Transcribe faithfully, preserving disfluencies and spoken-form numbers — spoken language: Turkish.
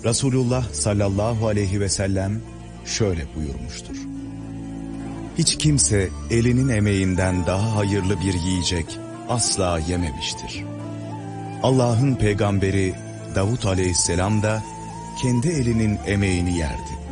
Resulullah sallallahu aleyhi ve sellem şöyle buyurmuştur: hiç kimse elinin emeğinden daha hayırlı bir yiyecek asla yememiştir. Allah'ın peygamberi Davud aleyhisselam da kendi elinin emeğini yerdi.